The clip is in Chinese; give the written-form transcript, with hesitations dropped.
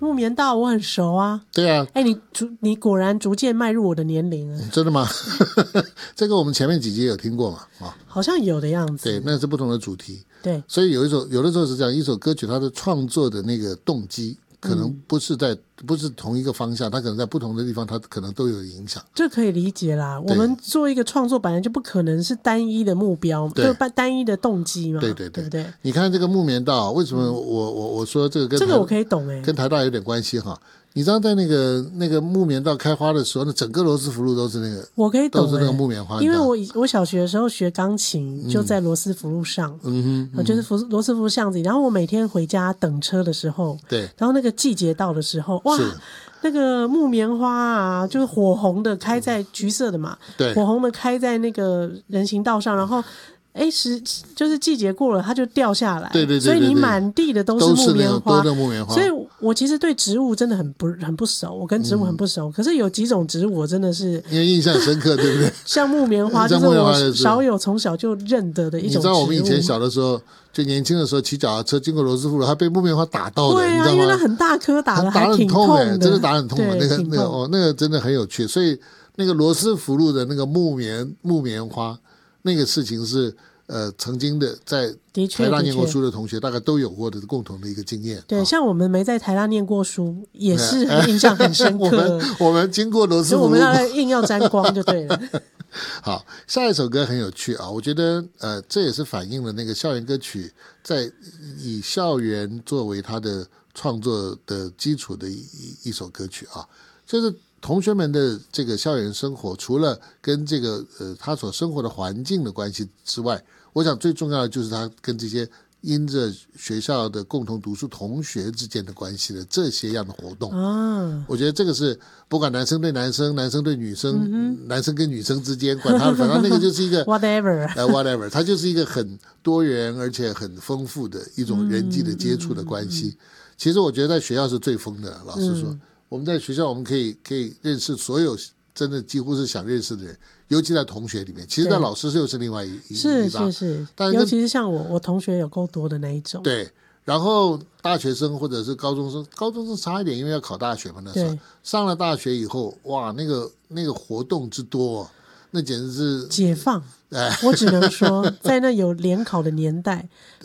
木棉道我很熟啊。 对啊， 你果然逐渐迈入我的年龄了。 真的吗？这个我们前面几集有听过嘛？ 好像有的样子。 对，那是不同的主题。 对， 所以有的时候是这样，一首歌曲它的创作的那个动机可能不是同一个方向，它可能在不同的地方它可能都有影响。 这可以理解啦，我们做一个创作本来就不可能是单一的目标，就单一的动机嘛。 对不对？ 你看这个木棉道，为什么我说这个这个我可以懂跟台大有点关系哈。你知道在那个木棉道开花的时候，那整个罗斯福路都是那个， 我可以懂， 都是那个木棉花。 因为我小学的时候学钢琴，就在罗斯福路上，就是罗斯福巷子里。然后我每天回家等车的时候， 对， 然后那个季节到的时候，哇，那个木棉花啊，就是火红的开在橘色的嘛， 对， 火红的开在那个人行道上，然后。就是季节过了，它就掉下来。 对， 所以你满地的都是木棉花， 都是木棉花。 所以我其实对植物真的很不熟，我跟植物很不熟。可是有几种植物我真的是因为印象深刻，对不对？ 像木棉花，就是我少有从小就认得的一种植物。 你知道我们以前小的时候，就年轻的时候骑脚踏车经过罗斯福路，它被木棉花打到的， 对啊，因为它很大颗，打得很痛的， 真的打很痛的。那个真的很有趣。所以那个罗斯福路的那个木棉花。那个事情是曾经的在台大念过书的同学大概都有过的共同的一个经验。 对，像我们没在台大念过书也是印象很深刻。 我们经过罗斯福路， 我们硬要沾光就对了。 好，下一首歌很有趣啊，我觉得这也是反映了那个校园歌曲在以校园作为它的创作的基础的一首歌曲啊，就是同学们的这个校园生活，除了跟这个他所生活的环境的关系之外，我想最重要的就是他跟这些因着学校的共同读书同学之间的关系的这些样的活动。我觉得这个是不管男生对男生，男生对女生，男生跟女生之间，管他反正那个就是一个whatever，它就是一个很多元而且很丰富的一种人际的接触的关系。其实我觉得在学校是最疯的，老实说。我们在学校我们可以认识所有真的几乎是想认识的人，尤其在同学里面，其实在老师又是另外一把， 是，尤其是像我同学有够多的那一种。 对，然后大学生或者是高中生差一点，因为要考大学嘛，那时候上了大学以后，哇，那个活动之多，那简直是解放。我只能说在那有联考的年代